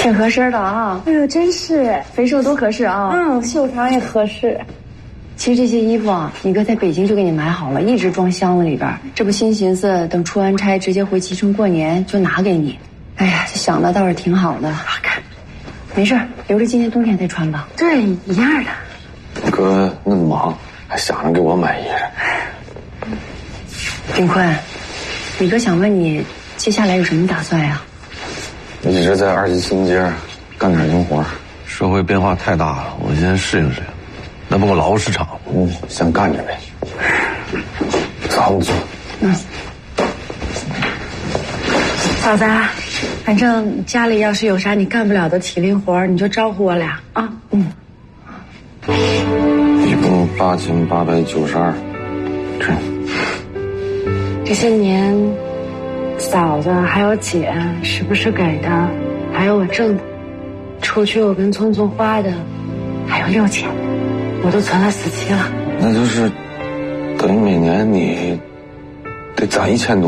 挺合身的啊！ 哎呦，真是肥瘦都合适啊！ 袖长也合适。 其实这些衣服啊，你哥在北京就给你买好了，一直装箱子里边。这不心寻思等出完差直接回吉春过年就拿给你。哎呀，这想的倒是挺好的。看，没事，留着今年冬天再穿吧。 对，一样的。 哥那么忙，还想着给我买衣裳。 丁坤，你哥想问你接下来有什么打算呀？ 一直在2级新街干点零活。 社会变化太大了，我先适应适应。那不过劳务市场， 先干着呗。咱们做。 嫂子，反正家里要是有啥你干不了的体力活，你就招呼我俩啊。 一共8892， 这些年，嫂子还有姐时不时给的，还有我挣的，出去我跟聪聪花的，还有6000，我都存了4期了。 那就是等于每年你得攒1000多。